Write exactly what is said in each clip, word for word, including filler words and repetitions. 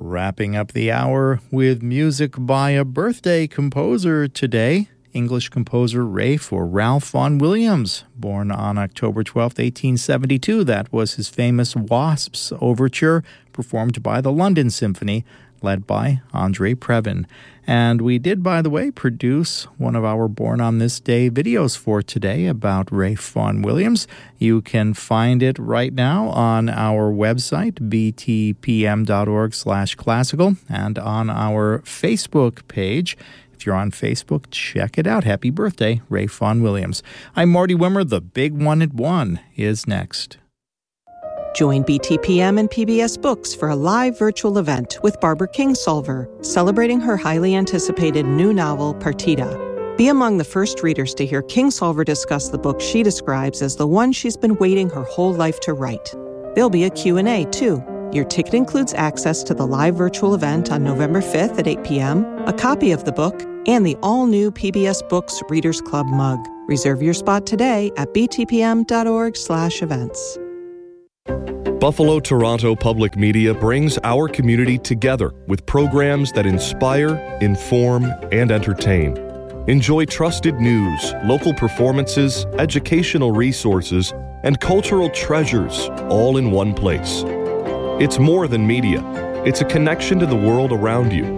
Wrapping up the hour with music by a birthday composer today, English composer Ralph or Ralph Vaughan Williams, born on October twelfth, eighteen seventy-two. That was his famous Wasps Overture, performed by the London Symphony, led by Andre Previn. And we did, by the way, produce one of our Born on This Day videos for today about Ralph Vaughan Williams. You can find it right now on our website, b t p m dot org slash classical, and on our Facebook page. If you're on Facebook, check it out. Happy birthday, Ralph Vaughan Williams. I'm Marty Wimmer. The Big One at One is next. Join B T P M and P B S Books for a live virtual event with Barbara Kingsolver, celebrating her highly anticipated new novel, Partita. Be among the first readers to hear Kingsolver discuss the book she describes as the one she's been waiting her whole life to write. There'll be a Q and A, too. Your ticket includes access to the live virtual event on November fifth at eight p.m., a copy of the book, and the all-new P B S Books Readers Club mug. Reserve your spot today at b t p m dot org slash events. Buffalo Toronto Public Media brings our community together with programs that inspire, inform, and entertain. Enjoy trusted news, local performances, educational resources, and cultural treasures all in one place. It's more than media. It's a connection to the world around you.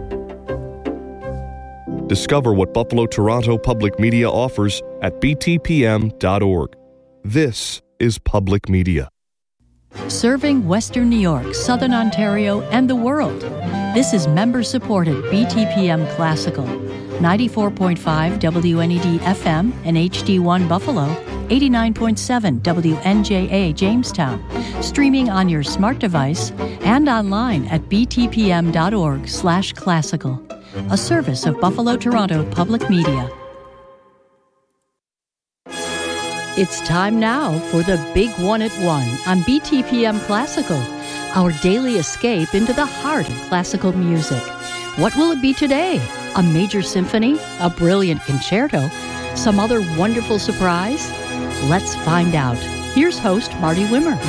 Discover what Buffalo Toronto Public Media offers at b t p m dot org. This is public media. Serving Western New York, Southern Ontario, and the world. This is member-supported B T P M Classical. ninety-four point five W N E D F M and H D one Buffalo, eighty-nine point seven W N J A Jamestown. Streaming on your smart device and online at b t p m dot org slash classical. A service of Buffalo Toronto Public Media. It's time now for the Big One at One on B T P M Classical, our daily escape into the heart of classical music. What will it be today? A major symphony? A brilliant concerto? Some other wonderful surprise? Let's find out. Here's host Marty Wimmer.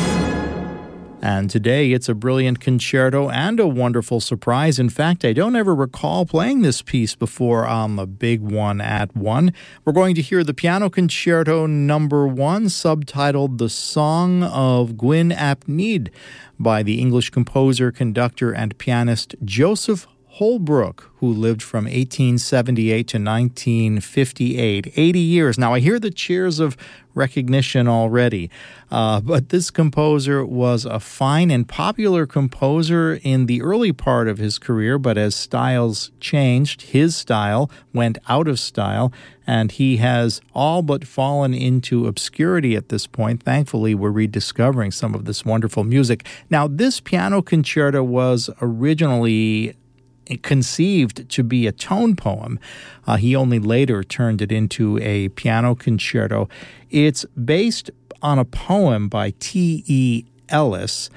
And today it's a brilliant concerto and a wonderful surprise. In fact, I don't ever recall playing this piece before on the Big One at One. We're going to hear the Piano Concerto Number One, subtitled The Song of Gwyn ap Nudd, by the English composer, conductor, and pianist Joseph Holbrook, who lived from eighteen seventy-eight to nineteen fifty-eight, eighty years. Now, I hear the cheers of recognition already, uh, but this composer was a fine and popular composer in the early part of his career, but as styles changed, his style went out of style, and he has all but fallen into obscurity at this point. Thankfully, we're rediscovering some of this wonderful music. Now, this piano concerto was originally conceived to be a tone poem. Uh, he only later turned it into a piano concerto. It's based on a poem by T E Ellis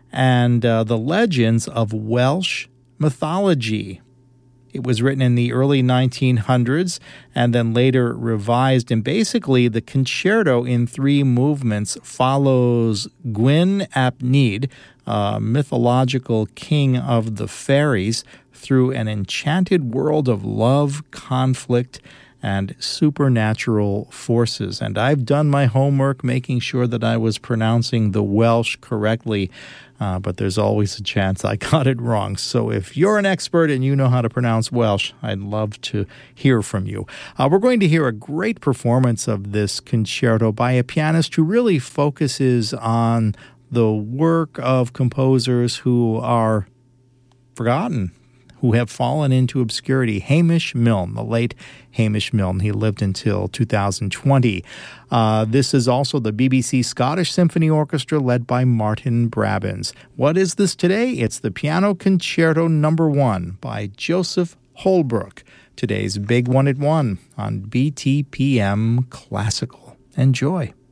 and uh, the legends of Welsh mythology. It was written in the early nineteen hundreds and then later revised. And basically, the concerto in three movements follows Gwyn ap Nudd, a mythological king of the fairies, through an enchanted world of love, conflict, and supernatural forces. And I've done my homework making sure that I was pronouncing the Welsh correctly, uh, but there's always a chance I got it wrong. So if you're an expert and you know how to pronounce Welsh, I'd love to hear from you. Uh, we're going to hear a great performance of this concerto by a pianist who really focuses on the work of composers who are forgotten, who have fallen into obscurity. Hamish Milne, the late Hamish Milne. He lived until two thousand twenty. Uh, this is also the B B C Scottish Symphony Orchestra, led by Martin Brabbins. What is this today? It's the Piano Concerto Number One by Joseph Holbrook. Today's Big One at One on B T P M Classical. Enjoy.